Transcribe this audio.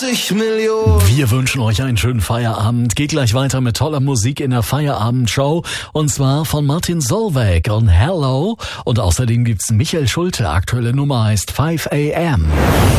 Millionen. Wir wünschen euch einen schönen Feierabend. Geht gleich weiter mit toller Musik in der Feierabendshow. Und zwar von Martin Solveig und Hello. Und außerdem gibt's Michael Schulte. Aktuelle Nummer heißt 5 AM.